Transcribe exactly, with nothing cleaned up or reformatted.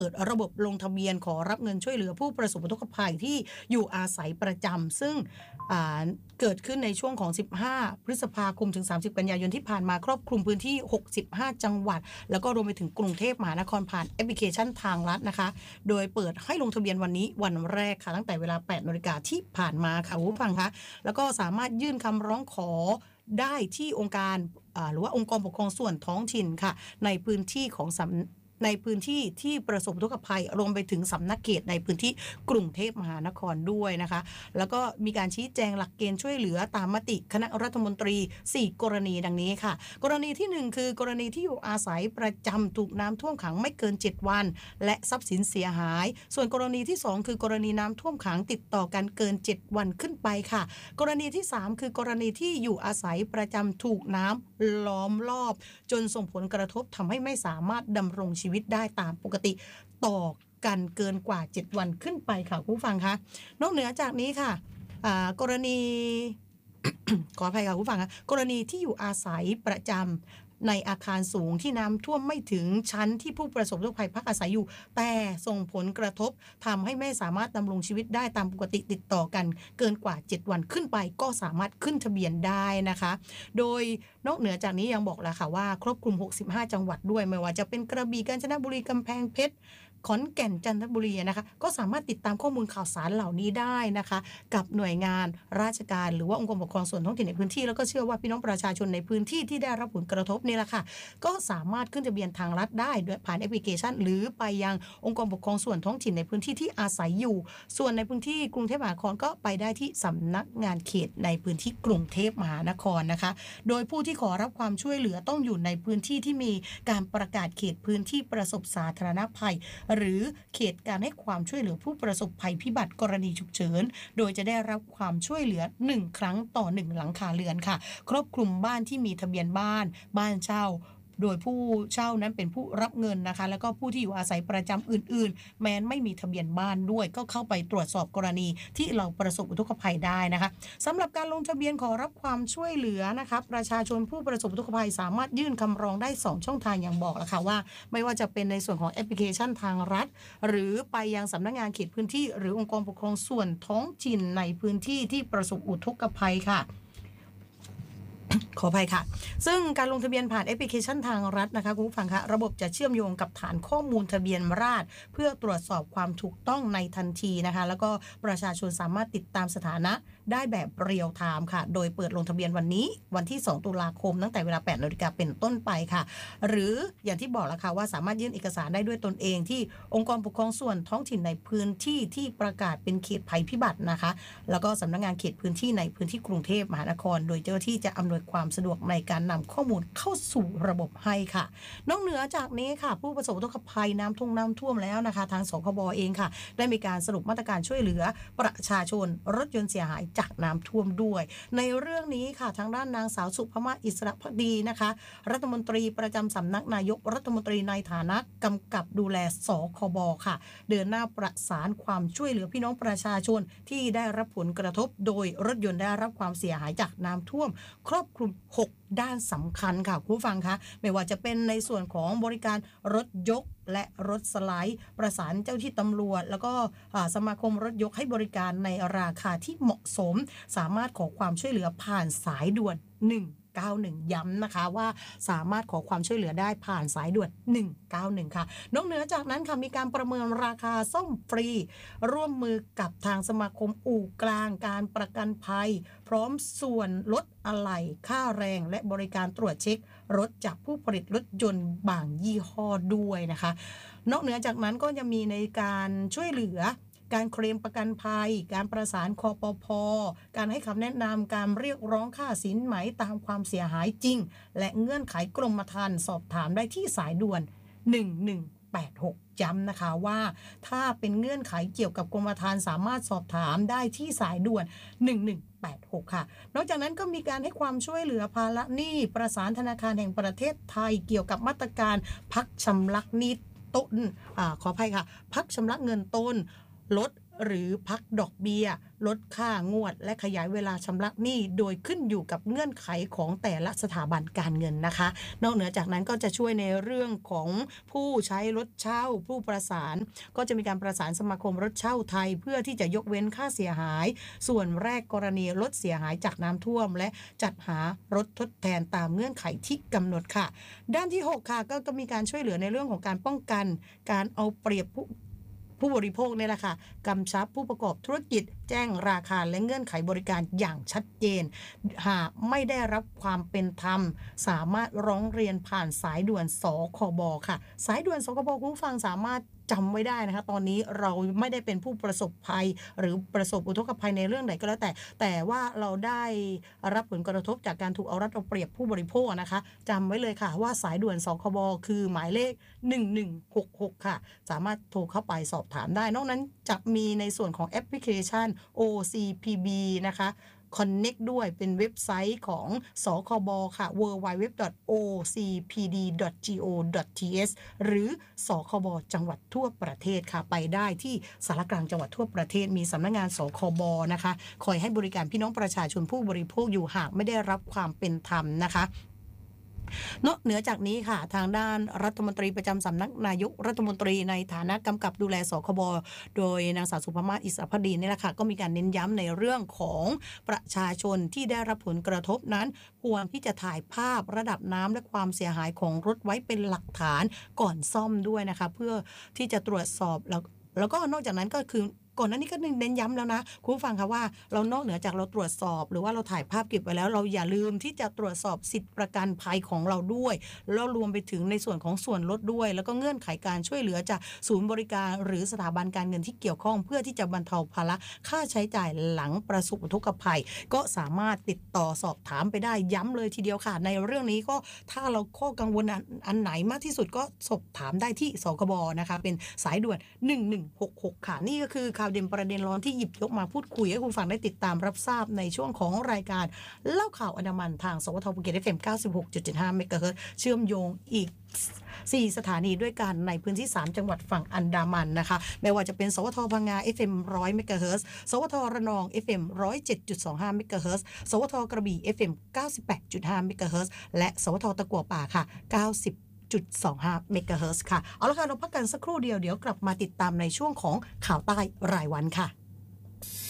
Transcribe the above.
เปิดระบบลงทะเบียนขอรับเงินช่วยเหลือผู้ประสบอุทกภัยที่อยู่อาศัยประจำซึ่งเกิดขึ้นในช่วงของ สิบห้า พฤษภาคมถึง สามสิบ กันยายนที่ผ่านมาครอบคลุมพื้นที่ หกสิบห้า จังหวัดแล้วก็รวมไปถึงกรุงเทพมหานครผ่านแอปพลิเคชันทางรัฐนะคะโดยเปิดให้ลงทะเบียนวันนี้วันแรกค่ะตั้งแต่เวลา แปดนาฬิกาที่ผ่านมาค่ะผู้ฟังคะแล้วก็สามารถยื่นคำร้องขอได้ที่องค์การหรือว่าองค์กรปกครองส่วนท้องถิ่นค่ะในพื้นที่ของสำในพื้นที่ที่ประสบอุทกภัยรวมไปถึงสำนักเขตในพื้นที่กรุงเทพมหานครด้วยนะคะแล้วก็มีการชี้แจงหลักเกณฑ์ช่วยเหลือตามมติคณะรัฐมนตรีสี่กรณีดังนี้ค่ะกรณีที่หนึ่งคือกรณีที่อยู่อาศัยประจำถูกน้ำท่วมขังไม่เกินเจ็ดวันและทรัพย์สินเสียหายส่วนกรณีที่สองคือกรณีน้ำท่วมขังติดต่อกันเกินเจ็ดวันขึ้นไปค่ะกรณีที่สามคือกรณีที่อยู่อาศัยประจำถูกน้ำล้อมรอบจนส่งผลกระทบทำให้ไม่สามารถดำรงชีวิตได้ตามปกติต่อกันเกินกว่าเจ็ดวันขึ้นไปค่ะผู้ฟังคะนอกเหนือจากนี้ค่ะกรณี ขออภัยค่ะผู้ฟังคะกรณีที่อยู่อาศัยประจำในอาคารสูงที่น้ำท่วมไม่ถึงชั้นที่ผู้ประสบอุทกภัยพักอาศัยอยู่แต่ส่งผลกระทบทำให้ไม่สามารถดำรงชีวิตได้ตามปกติติดต่อกันเกินกว่าเจ็ดวันขึ้นไปก็สามารถขึ้นทะเบียนได้นะคะโดยนอกเหนือจากนี้ยังบอกแล้วค่ะว่าครอบคลุมหกสิบห้าจังหวัดด้วยไม่ว่าจะเป็นกระบี่กาญจนบุรีกำแพงเพชรขอนแก่นจันทบุรีนะคะก็สามารถติดตามข้อมูลข่าวสารเหล่านี้ได้นะคะกับหน่วยงานราชการหรือว่าองค์กรปกครองส่วนท้องถิ่นในพื้นที่แล้วก็เชื่อว่าพี่น้องประชาชนในพื้นที่ที่ได้รับผลกระทบนี่แหละค่ะก็สามารถขึ้นทะเบียนทางรัฐได้โดยผ่านแอปพลิเคชันหรือไปยังองค์กรปกครองส่วนท้องถิ่นในพื้นที่ที่อาศัยอยู่ส่วนในพื้นที่กรุงเทพมหานครก็ไปได้ที่สำนักงานเขตในพื้นที่กรุงเทพมหานครนะคะโดยผู้ที่ขอรับความช่วยเหลือต้องอยู่ในพื้นที่ที่มีการประกาศเขตพื้นที่ประสบสาธารณภัยหรือเขตการให้ความช่วยเหลือผู้ประสบภัยพิบัติกรณีฉุกเฉินโดยจะได้รับความช่วยเหลือหนึ่งครั้งต่อหนึ่งหลังคาเรือนค่ะครอบคลุมบ้านที่มีทะเบียนบ้านบ้านเช่าโดยผู้เช่านั้นเป็นผู้รับเงินนะคะแล้วก็ผู้ที่อยู่อาศัยประจำอื่นๆแม้นไม่มีทะเบียนบ้านด้วยก็เข้าไปตรวจสอบกรณีที่เราประสบอุทกภัยได้นะคะสำหรับการลงทะเบียนขอรับความช่วยเหลือนะคะประชาชนผู้ประสบอุทกภัยสามารถยื่นคำร้องได้สองช่องทางอย่างบอกแล้วค่ะว่าไม่ว่าจะเป็นในส่วนของแอปพลิเคชันทางรัฐหรือไปยังสำนักงานเขตพื้นที่หรือองค์กรปกครองส่วนท้องถิ่นในพื้นที่ที่ประสบอุทกภัยค่ะขออภัยค่ะซึ่งการลงทะเบียนผ่านแอปพลิเคชันทางรัฐนะคะคุณผู้ฟังคะระบบจะเชื่อมโยงกับฐานข้อมูลทะเบียนราษฎร์เพื่อตรวจสอบความถูกต้องในทันทีนะคะแล้วก็ประชาชนสามารถติดตามสถานะได้แบบเรียลไทม์ค่ะโดยเปิดลงทะเบียนวันนี้วันที่สองตุลาคมตั้งแต่เวลา แปดนาฬิกาเป็นต้นไปค่ะหรืออย่างที่บอกแล้วค่ะว่าสามารถยื่นเอกสารได้ด้วยตนเองที่องค์กรปกครองส่วนท้องถิ่นในพื้นที่ที่ประกาศเป็นเขตภัยพิบัตินะคะแล้วก็สำนักงานเขตพื้นที่ในพื้นที่กรุงเทพมหานครโดยเจ้าที่จะอำนวยความสะดวกในการนำข้อมูลเข้าสู่ระบบให้ค่ะนอกเหนือจากนี้ค่ะผู้ประสบอุทกภัยน้ำท่วมน้ำท่วมแล้วนะคะทางสคบเองค่ะได้มีการสรุปมาตรการช่วยเหลือประชาชนรถยนต์เสียหายจากน้ำท่วมด้วยในเรื่องนี้ค่ะทางด้านนางสาวสุภมาอิสระภักดีนะคะรัฐมนตรีประจำสำนักนายกรัฐมนตรีในฐานะกำกับดูแลสคบค่ะเดินหน้าประสานความช่วยเหลือพี่น้องประชาชนที่ได้รับผลกระทบโดยรถยนต์ได้รับความเสียหายจากน้ำท่วมครอบคลุมหกด้านสำคัญค่ะผู้ฟังคะไม่ว่าจะเป็นในส่วนของบริการรถยกและรถสไลด์ประสานเจ้าที่ตำรวจแล้วก็สมาคมรถยกให้บริการในราคาที่เหมาะสมสามารถขอความช่วยเหลือผ่านสายด่วนหนึ่งเก้าหนึ่งย้ำนะคะว่าสามารถขอความช่วยเหลือได้ผ่านสายด่วนหนึ่งเก้าหนึ่งค่ะนอกเหนือจากนั้นค่ะมีการประเมินราคาซ่อมฟรีร่วมมือกับทางสมาคมอู่กลางการประกันภัยพร้อมส่วนลดอะไหล่ค่าแรงและบริการตรวจเช็ครถจากผู้ผลิตรถยนต์บางยี่ห้อด้วยนะคะนอกเหนือจากนั้นก็จะมีในการช่วยเหลือการเคลมประกันภัยการประสานคปภ.การให้คำแนะนำการเรียกร้องค่าสินไหมตามความเสียหายจริงและเงื่อนไขกรมธรรม์สอบถามได้ที่สายด่วนหนึ่งหนึ่งแปดหกย้ำนะคะว่าถ้าเป็นเงื่อนไขเกี่ยวกับกรมธรรม์สามารถสอบถามได้ที่สายด่วนหนึ่งหนึ่งแปดหกค่ะนอกจากนั้นก็มีการให้ความช่วยเหลือภาระหนี้ประสานธนาคารแห่งประเทศไทยเกี่ยวกับมาตรการพักชำระหนี้ต้นอ่าขออภัยค่ะพักชำระเงินต้นลดหรือพักดอกเบี้ยลดค่างวดและขยายเวลาชำระหนี้โดยขึ้นอยู่กับเงื่อนไขของแต่ละสถาบันการเงินนะคะนอกเหนือจากนั้นก็จะช่วยในเรื่องของผู้ใช้รถเช่าผู้ประสานก็จะมีการประสานสมาคมรถเช่าไทยเพื่อที่จะยกเว้นค่าเสียหายส่วนแรกกรณีรถเสียหายจากน้ำท่วมและจัดหารถทดแทนตามเงื่อนไขที่กำหนดค่ะด้านที่หกค่ะก็ก็มีการช่วยเหลือในเรื่องของการป้องกันการเอาเปรียบผู้ผู้บริโภคเนี่ยแหละค่ะกำชับผู้ประกอบธุรกิจแจ้งราคาและเงื่อนไขบริการอย่างชัดเจนหากไม่ได้รับความเป็นธรรมสามารถร้องเรียนผ่านสายด่วนสคบค่ะสายด่วนสคบคุณผู้ฟังสามารถจำไว้ได้นะคะตอนนี้เราไม่ได้เป็นผู้ประสบภัยหรือประสบอุทกภัยในเรื่องไหนก็แล้วแต่แต่ว่าเราได้รับผลกระทบจากการถูกเอารัดเอาเปรียบผู้บริโภคนะคะจำไว้เลยค่ะว่าสายด่วนสคบคือหมายเลขหนึ่งหนึ่งหกหกค่ะสามารถโทรเข้าไปสอบถามได้นอกนั้นจะมีในส่วนของแอปพลิเคชัน โอ ซี พี บี นะคะConnect ด้วยเป็นเว็บไซต์ของสคบค่ะ ดับเบิลยู ดับเบิลยู ดับเบิลยู ดอท โอ ซี พี ดี ดอท จี โอ ดอท ที เอส หรือสคบจังหวัดทั่วประเทศค่ะไปได้ที่สารกลางจังหวัดทั่วประเทศมีสำนักงานสคบนะคะคอยให้บริการพี่น้องประชาชนผู้บริโภคอยู่หากไม่ได้รับความเป็นธรรมนะคะนอกเหนือจากนี้ค่ะทางด้านรัฐมนตรีประจำสำนักนายกรัฐมนตรีในฐานะกำกับดูแลสคบโดยนางสาวสุภมาศอิสระพดีนี่แหละค่ะก็มีการเน้นย้ำในเรื่องของประชาชนที่ได้รับผลกระทบนั้นควรที่จะถ่ายภาพระดับน้ำและความเสียหายของรถไว้เป็นหลักฐานก่อนซ่อมด้วยนะคะเพื่อที่จะตรวจสอบแล้วแล้วก็นอกจากนั้นก็คือก่อนหน้านี้ก็เน้นย้ำแล้วนะคุณผู้ฟังคะว่าเรานอกเหนือจากเราตรวจสอบหรือว่าเราถ่ายภาพเก็บไว้แล้วเราอย่าลืมที่จะตรวจสอบสิทธิประกันภัยของเราด้วยแล้วรวมไปถึงในส่วนของส่วนลดด้วยแล้วก็เงื่อนไขการช่วยเหลือจากศูนย์บริการหรือสถาบันการเงินที่เกี่ยวข้องเพื่อที่จะบรรเทาภาระค่าใช้จ่ายหลังประสบอุทกภัยก็สามารถติดต่อสอบถามไปได้ย้ำเลยทีเดียวค่ะในเรื่องนี้ก็ถ้าเราข้อกังวลอันไหนมากที่สุดก็สอบถามได้ที่สคบนะคะเป็นสายด่วนหนึ่งหนึ่งหกหกค่ะนี่ก็คือข่าวเด่นประเด็นร้อนที่หยิบยกมาพูดคุยให้คุณฟังได้ติดตามรับทราบในช่วงของรายการเล่าข่าวอันดามันทางสวทภูเก็ต เอฟ เอ็ม เก้าสิบหกจุดเจ็ดห้า เมกะเฮิรตซ์เชื่อมโยงอีกสี่สถานีด้วยกันในพื้นที่สามจังหวัดฝั่งอันดามันนะคะไม่ว่าจะเป็นสวทพังงา เอฟ เอ็ม หนึ่งร้อย เมกะเฮิรตซ์สวทระนอง เอฟ เอ็ม หนึ่งร้อยเจ็ดจุดสองห้า เมกะเฮิรตซ์สวทกระบี่ เอฟ เอ็ม เก้าสิบแปดจุดห้า เมกะเฮิรตซ์และสวทตะกั่วป่าค่ะเก้าสิบจุดสองห้า เมกะเฮิรตซ์ค่ะเอาละค่ะเราพักกันสักครู่เดียวเดี๋ยวกลับมาติดตามในช่วงของข่าวใต้รายวันค่ะ